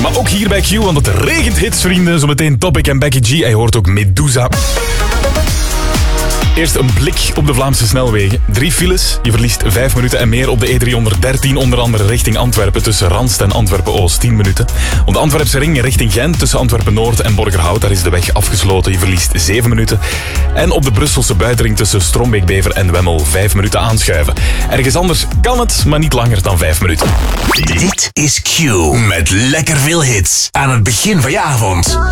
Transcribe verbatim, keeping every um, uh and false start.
Maar ook hier bij Q, want het regent hits, vrienden. Zometeen Topic en Becky G. Hij hoort ook Medusa. Eerst een blik op de Vlaamse snelwegen. Drie files, je verliest vijf minuten en meer op de E driehonderddertien, onder andere richting Antwerpen tussen Ranst en Antwerpen-Oost, tien minuten. Op de Antwerpse ring richting Gent tussen Antwerpen-Noord en Borgerhout, daar is de weg afgesloten, je verliest zeven minuten. En op de Brusselse buitenring tussen Strombeek-Bever en Wemmel, vijf minuten aanschuiven. Ergens anders kan het, maar niet langer dan vijf minuten. Dit is Q met lekker veel hits aan het begin van je avond.